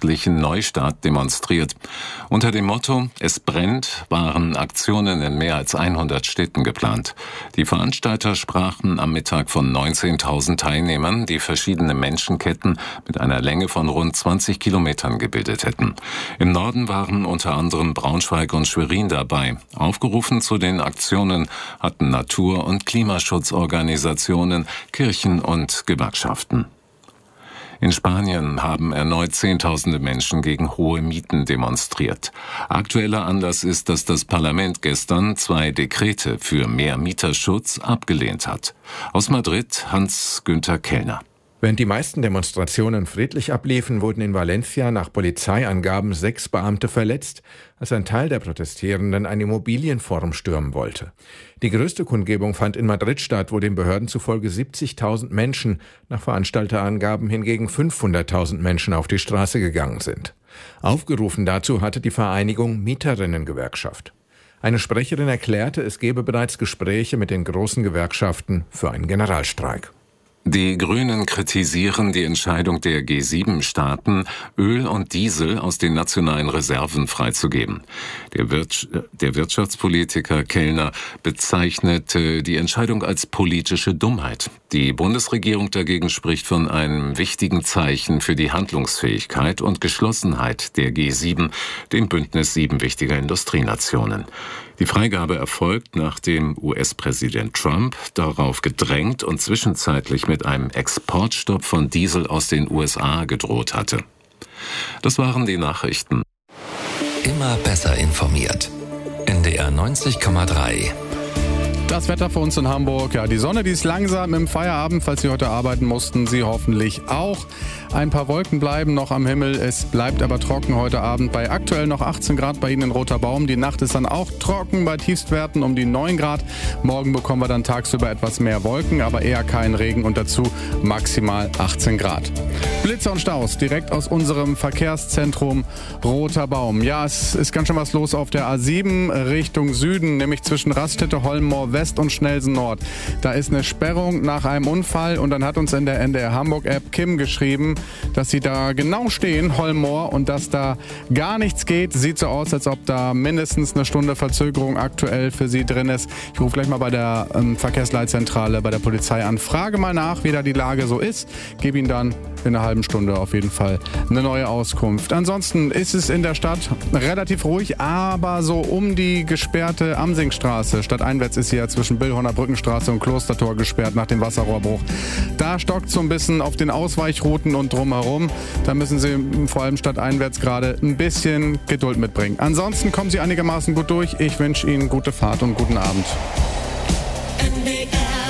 wirtschaftlichen Neustart demonstriert. Unter dem Motto »Es brennt« waren Aktionen in mehr als 100 Städten geplant. Die Veranstalter sprachen am Mittag von 19.000 Teilnehmern, die verschiedene Menschenketten mit einer Länge von rund 20 Kilometern gebildet hätten. Im Norden waren unter anderem Braunschweig und Schwerin dabei. Aufgerufen zu den Aktionen hatten Natur- und Klimaschutzorganisationen, Kirchen und Gewerkschaften. In Spanien haben erneut Zehntausende Menschen gegen hohe Mieten demonstriert. Aktueller Anlass ist, dass das Parlament gestern 2 Dekrete für mehr Mieterschutz abgelehnt hat. Aus Madrid Hans-Günther Kellner. Während die meisten Demonstrationen friedlich abliefen, wurden in Valencia nach Polizeiangaben 6 Beamte verletzt, als ein Teil der Protestierenden ein Immobilienforum stürmen wollte. Die größte Kundgebung fand in Madrid statt, wo den Behörden zufolge 70.000 Menschen, nach Veranstalterangaben hingegen 500.000 Menschen auf die Straße gegangen sind. Aufgerufen dazu hatte die Vereinigung Mieterinnengewerkschaft. Eine Sprecherin erklärte, es gebe bereits Gespräche mit den großen Gewerkschaften für einen Generalstreik. Die Grünen kritisieren die Entscheidung der G7-Staaten, Öl und Diesel aus den nationalen Reserven freizugeben. Der Wirtschaftspolitiker Kellner bezeichnete die Entscheidung als politische Dummheit. Die Bundesregierung dagegen spricht von einem wichtigen Zeichen für die Handlungsfähigkeit und Geschlossenheit der G7, dem Bündnis 7 wichtiger Industrienationen. Die Freigabe erfolgt, nachdem US-Präsident Trump darauf gedrängt und zwischenzeitlich mit einem Exportstopp von Diesel aus den USA gedroht hatte. Das waren die Nachrichten. Immer besser informiert. NDR 90,3. Das Wetter für uns in Hamburg. Ja, die Sonne, die ist langsam im Feierabend, falls Sie heute arbeiten mussten. Sie hoffentlich auch. Ein paar Wolken bleiben noch am Himmel. Es bleibt aber trocken heute Abend bei aktuell noch 18 Grad bei Ihnen in Roter Baum. Die Nacht ist dann auch trocken bei Tiefstwerten um die 9 Grad. Morgen bekommen wir dann tagsüber etwas mehr Wolken, aber eher keinen Regen und dazu maximal 18 Grad. Blitze und Staus direkt aus unserem Verkehrszentrum Roter Baum. Ja, es ist ganz schön was los auf der A7 Richtung Süden, nämlich zwischen Raststätte, Hollenmoor West und Schnelsen Nord. Da ist eine Sperrung nach einem Unfall und dann hat uns in der NDR Hamburg App Kim geschrieben, dass sie da genau stehen, Hollenmoor, und dass da gar nichts geht. Sieht so aus, als ob da mindestens eine Stunde Verzögerung aktuell für sie drin ist. Ich rufe gleich mal bei der Verkehrsleitzentrale bei der Polizei an, frage mal nach, wie da die Lage so ist, gebe Ihnen dann in einer halben Stunde auf jeden Fall eine neue Auskunft. Ansonsten ist es in der Stadt relativ ruhig, aber so um die gesperrte Amsingstraße, stadteinwärts ist sie ja zwischen Billhorner Brückenstraße und Klostertor gesperrt nach dem Wasserrohrbruch. Da stockt so ein bisschen auf den Ausweichrouten und drumherum. Da müssen Sie vor allem stadteinwärts gerade ein bisschen Geduld mitbringen. Ansonsten kommen Sie einigermaßen gut durch. Ich wünsche Ihnen gute Fahrt und guten Abend. NDR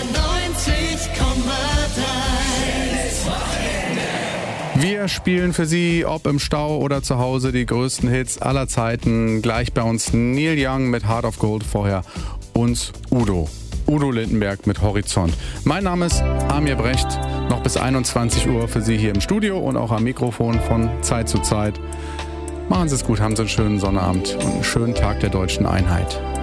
90,3. Wir spielen für Sie, ob im Stau oder zu Hause, die größten Hits aller Zeiten. Gleich bei uns Neil Young mit Heart of Gold, vorher uns Udo Lindenberg mit Horizont. Mein Name ist Amir Brecht, noch bis 21 Uhr für Sie hier im Studio und auch am Mikrofon von Zeit zu Zeit. Machen Sie es gut, haben Sie einen schönen Sonnabend und einen schönen Tag der deutschen Einheit.